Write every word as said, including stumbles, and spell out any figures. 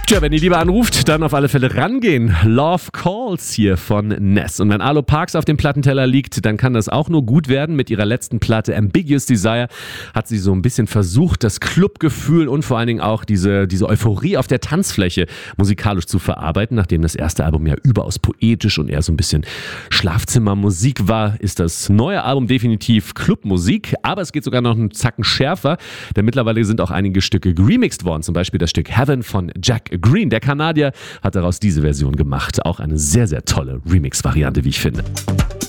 Tja, wenn ihr lieber anruft, dann auf alle Fälle rangehen. Love Calls hier von Ness. Und wenn Arlo Parks auf dem Plattenteller liegt, dann kann das auch nur gut werden. Mit ihrer letzten Platte Ambiguous Desire hat sie so ein bisschen versucht, das Clubgefühl und vor allen Dingen auch diese, diese Euphorie auf der Tanzfläche musikalisch zu verarbeiten. Nachdem das erste Album ja überaus poetisch und eher so ein bisschen Schlafzimmermusik war, ist das neue Album definitiv Clubmusik. Aber es geht sogar noch einen Zacken schärfer, denn mittlerweile sind auch einige Stücke geremixed worden. Zum Beispiel das Stück Heaven von Jack Green. Der Kanadier hat daraus diese Version gemacht. Auch eine sehr, sehr tolle Remix-Variante, wie ich finde.